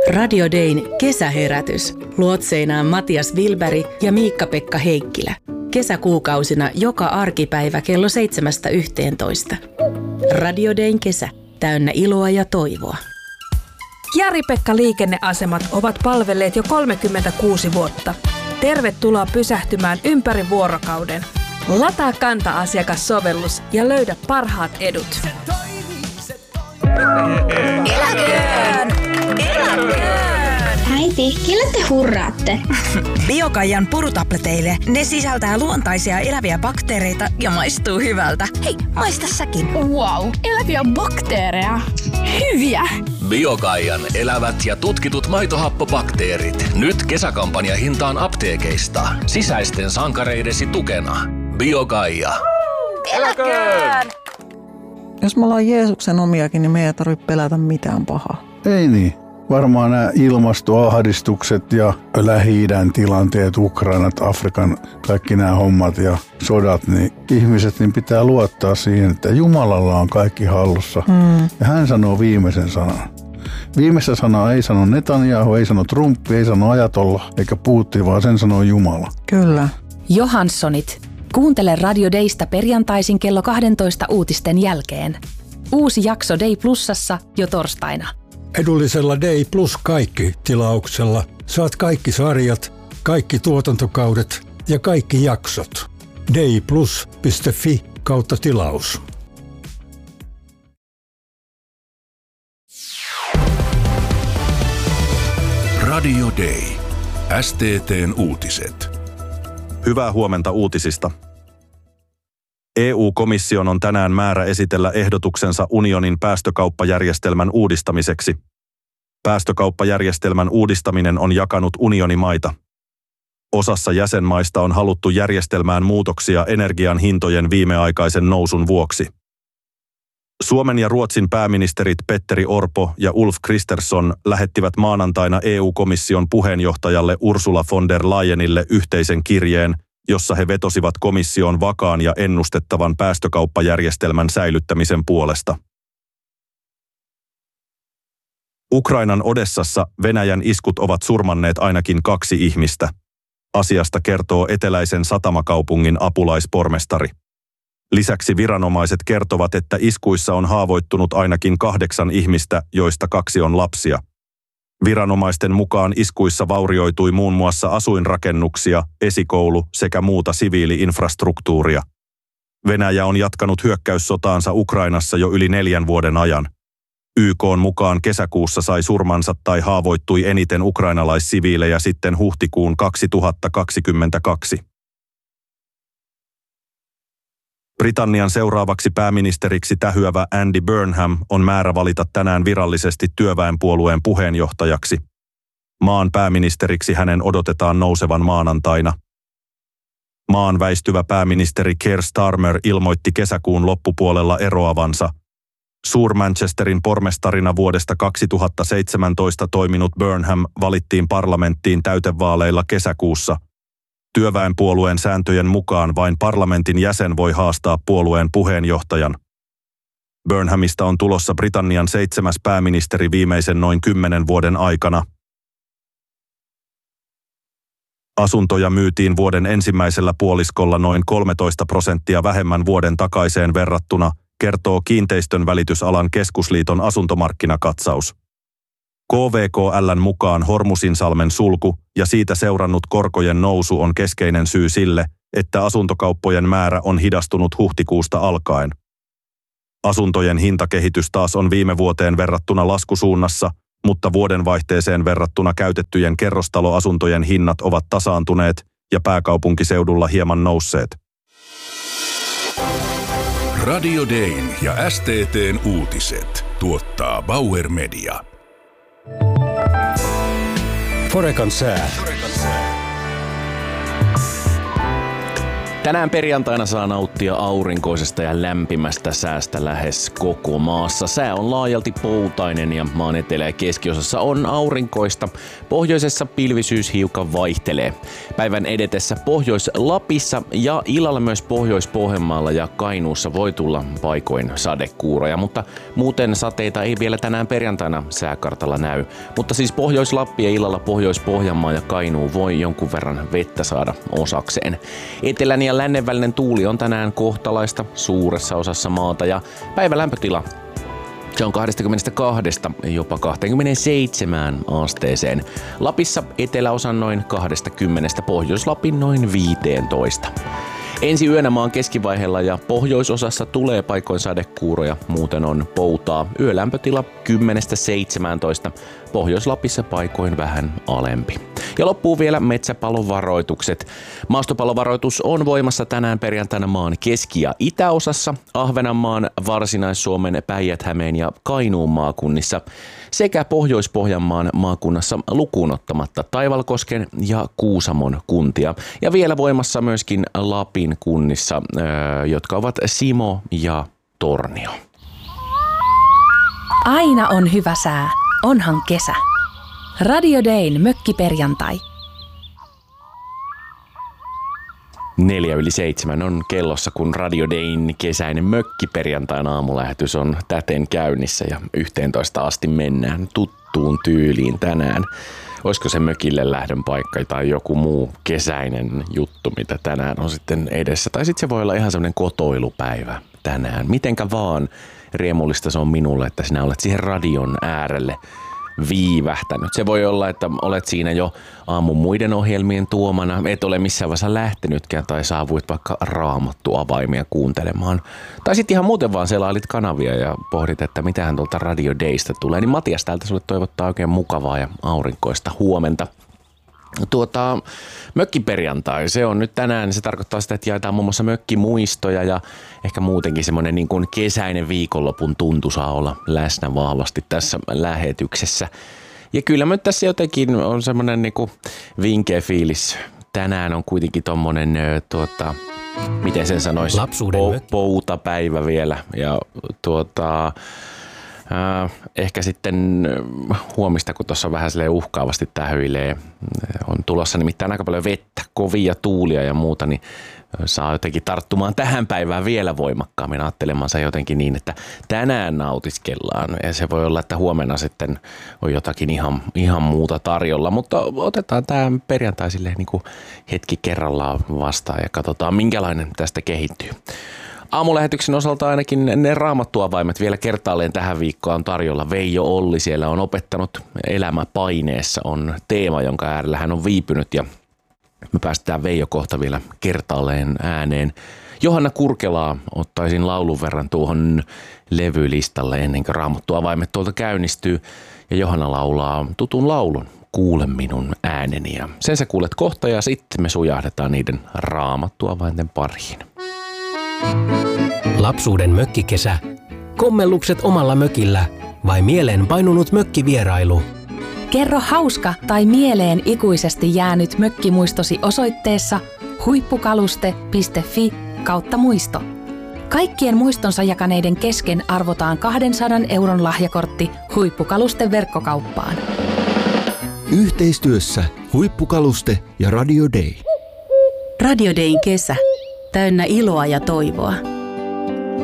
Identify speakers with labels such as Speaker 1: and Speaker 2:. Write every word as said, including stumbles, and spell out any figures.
Speaker 1: Radio Dayn kesäherätys. Luotseinaan Matias Wilberg ja Miikka-Pekka Heikkilä. Kesäkuukausina joka arkipäivä kello seitsemästä yhteentoista. Radio Dayn kesä. Täynnä iloa ja toivoa.
Speaker 2: Jari-Pekka liikenneasemat ovat palvelleet jo kolmekymmentäkuusi vuotta. Tervetuloa pysähtymään ympäri vuorokauden. Lataa Kanta-asiakassovellus ja löydä parhaat edut.
Speaker 3: Eläköön! Eläköön!
Speaker 4: Äiti, kelle te hurraatte?
Speaker 3: Biokaijan purutableteille. Ne sisältää luontaisia eläviä bakteereita ja maistuu hyvältä. Hei, maista säkin.
Speaker 4: Wow, eläviä bakteereja. Hyviä!
Speaker 5: Biokaijan elävät ja tutkitut maitohappobakteerit. Nyt kesäkampanja hintaan apteekeista. Sisäisten sankareidesi tukena. Biokaija.
Speaker 3: Eläköön!
Speaker 6: Jos me ollaan Jeesuksen omiakin, niin me ei tarvitse pelätä mitään pahaa.
Speaker 7: Ei niin. Varmaan nämä ilmastoahdistukset ja Lähi-idän tilanteet, Ukrainat, Afrikan, kaikki nämä hommat ja sodat, niin ihmiset niin pitää luottaa siihen, että Jumalalla on kaikki hallussa. Mm. Ja hän sanoo viimeisen sanan. Viimeistä sanaa ei sano Netanyahu, ei sano Trump, ei sano Ajatolla eikä Putin, vaan sen sanoo Jumala.
Speaker 6: Kyllä.
Speaker 1: Johanssonit. Kuuntele Radio Daysta perjantaisin kello kaksitoista uutisten jälkeen. Uusi jakso Day Plusassa jo torstaina.
Speaker 8: Edullisella Day Plus kaikki -tilauksella saat kaikki sarjat, kaikki tuotantokaudet ja kaikki jaksot. dayplus piste fi kautta tilaus.
Speaker 9: Radio Day. S T T:n uutiset.
Speaker 10: Hyvää huomenta uutisista. E U-komission on tänään määrä esitellä ehdotuksensa unionin päästökauppajärjestelmän uudistamiseksi. Päästökauppajärjestelmän uudistaminen on jakanut unionimaita. Osassa jäsenmaista on haluttu järjestelmään muutoksia energian hintojen viimeaikaisen nousun vuoksi. Suomen ja Ruotsin pääministerit Petteri Orpo ja Ulf Kristersson lähettivät maanantaina E U-komission puheenjohtajalle Ursula von der Leyenille yhteisen kirjeen, jossa he vetosivat komission vakaan ja ennustettavan päästökauppajärjestelmän säilyttämisen puolesta. Ukrainan Odessassa Venäjän iskut ovat surmanneet ainakin kaksi ihmistä. Asiasta kertoo eteläisen satamakaupungin apulaispormestari. Lisäksi viranomaiset kertovat, että iskuissa on haavoittunut ainakin kahdeksan ihmistä, joista kaksi on lapsia. Viranomaisten mukaan iskuissa vaurioitui muun muassa asuinrakennuksia, esikoulu sekä muuta siviili-infrastruktuuria. Venäjä on jatkanut hyökkäyssotaansa Ukrainassa jo yli neljän vuoden ajan. Y K:n mukaan kesäkuussa sai surmansa tai haavoittui eniten ukrainalaissiviilejä sitten huhtikuun kaksituhattakaksikymmentäkaksi. Britannian seuraavaksi pääministeriksi tähyävä Andy Burnham on määrä valita tänään virallisesti työväenpuolueen puheenjohtajaksi. Maan pääministeriksi hänen odotetaan nousevan maanantaina. Maan väistyvä pääministeri Keir Starmer ilmoitti kesäkuun loppupuolella eroavansa. Suur-Manchesterin pormestarina vuodesta kaksituhattaseitsemäntoista toiminut Burnham valittiin parlamenttiin täytevaaleilla kesäkuussa. Työväenpuolueen sääntöjen mukaan vain parlamentin jäsen voi haastaa puolueen puheenjohtajan. Burnhamista on tulossa Britannian seitsemäs pääministeri viimeisen noin kymmenen vuoden aikana. Asuntoja myytiin vuoden ensimmäisellä puoliskolla noin kolmetoista prosenttia vähemmän vuoden takaiseen verrattuna, kertoo Kiinteistön välitysalan keskusliiton asuntomarkkinakatsaus. K V K L:n mukaan Hormusinsalmen sulku ja siitä seurannut korkojen nousu on keskeinen syy sille, että asuntokauppojen määrä on hidastunut huhtikuusta alkaen. Asuntojen hintakehitys taas on viime vuoteen verrattuna laskusuunnassa, mutta vuodenvaihteeseen verrattuna käytettyjen kerrostaloasuntojen hinnat ovat tasaantuneet ja pääkaupunkiseudulla hieman nousseet.
Speaker 9: Radio Dayn ja S T T:n uutiset tuottaa Bauer Media.
Speaker 8: Forekan sää.
Speaker 11: Tänään perjantaina saa nauttia aurinkoisesta ja lämpimästä säästä lähes koko maassa. Sää on laajalti poutainen ja maan etelä- ja keskiosassa on aurinkoista. Pohjoisessa pilvisyys hiukan vaihtelee. Päivän edetessä Pohjois-Lapissa ja illalla myös Pohjois-Pohjanmaalla ja Kainuussa voi tulla paikoin sadekuuroja, mutta muuten sateita ei vielä tänään perjantaina sääkartalla näy. Mutta siis Pohjois-Lappi ja illalla Pohjois-Pohjanmaa ja Kainuu voi jonkun verran vettä saada osakseen. Etelän ja lännen välinen tuuli on tänään kohtalaista suuressa osassa maata ja päivän lämpötila se on kaksikymmentäkaksi jopa kaksikymmentäseitsemän asteeseen. Lapissa eteläosan noin kaksikymmentä, Pohjois-Lapin noin viisitoista. Ensi yönä maan keskivaiheella ja pohjoisosassa tulee paikoin sadekuuroja, muuten on poutaa. Yölämpötila kymmenestä seitsemääntoista, Pohjois-Lapissa paikoin vähän alempi. Ja loppuu vielä metsäpalovaroitukset. Maastopalovaroitus on voimassa tänään perjantaina maan keski- ja itäosassa, Ahvenanmaan, Varsinais-Suomen, Päijät-Hämeen ja Kainuun maakunnissa sekä Pohjois-Pohjanmaan maakunnassa lukuun ottamatta Taivalkosken ja Kuusamon kuntia. Ja vielä voimassa myöskin Lapin kunnissa, jotka ovat Simo ja Tornio.
Speaker 1: Aina on hyvä sää, onhan kesä. Radio Dayn mökkiperjantai.
Speaker 11: Neljä yli seitsemän on kellossa, kun Radio Dayn kesäinen mökkiperjantain aamulähetys on täten käynnissä ja yhteentoista asti mennään tuttuun tyyliin tänään. Olisiko se mökille lähdön paikka tai joku muu kesäinen juttu, mitä tänään on sitten edessä. Tai sitten se voi olla ihan semmoinen kotoilupäivä tänään. Mitenkä vaan riemullista se on minulle, että sinä olet siihen radion äärelle viivähtänyt. Se voi olla, että olet siinä jo aamun muiden ohjelmien tuomana, et ole missään vaiheessa lähtenytkään tai saavuit vaikka Raamattu-avaimia kuuntelemaan. Tai sitten ihan muuten vaan selailit kanavia ja pohdit, että mitähän tuolta Radio Daysta tulee. Niin Matias täältä sulle toivottaa oikein mukavaa ja aurinkoista huomenta. Tuota, mökkiperjantai, se on nyt tänään, se tarkoittaa sitä, että jaetaan muun muassa mökkimuistoja ja ehkä muutenkin semmoinen niin kuin kesäinen viikonlopun tuntu saa olla läsnä vahvasti tässä lähetyksessä. Ja kyllä mä tässä jotenkin on semmoinen niin kuin vinkeä fiilis. Tänään on kuitenkin tommonen, tuota, miten sen sanoisi, po- poutapäivä vielä ja tuota... Äh, ehkä sitten huomista, kun tuossa vähän uhkaavasti tähyilee, on tulossa nimittäin aika paljon vettä, kovia tuulia ja muuta, niin saa jotenkin tarttumaan tähän päivään vielä voimakkaammin ajattelemansa jotenkin niin, että tänään nautiskellaan ja se voi olla, että huomenna sitten on jotakin ihan, ihan muuta tarjolla, mutta otetaan tämä perjantai silleen niin kuin hetki kerrallaan vastaan ja katsotaan minkälainen tästä kehittyy. Aamulähetyksen osalta ainakin ne raamattuavaimet vielä kertaalleen tähän viikkoon on tarjolla. Veijo Olli siellä on opettanut elämä paineessa on teema, jonka äärellä hän on viipynyt ja me päästään Veijo kohta vielä kertaalleen ääneen. Johanna Kurkelaa ottaisin laulun verran tuohon levylistalle ennen kuin raamattuavaimet tuolta käynnistyy ja Johanna laulaa tutun laulun. Kuule minun ääneni ja sen sä kuulet kohta ja sitten me sujahdetaan niiden raamattuavainten pariin.
Speaker 12: Lapsuuden mökkikesä, kommellukset omalla mökillä vai mieleen painunut mökkivierailu?
Speaker 1: Kerro hauska tai mieleen ikuisesti jäänyt mökkimuistosi osoitteessa huippukaluste piste fi kautta muisto. Kaikkien muistonsa jakaneiden kesken arvotaan kahdensadan euron lahjakortti Huippukaluste verkkokauppaan.
Speaker 13: Yhteistyössä Huippukaluste ja Radio Day.
Speaker 1: Radio Dayn kesä. Täynnä iloa ja toivoa.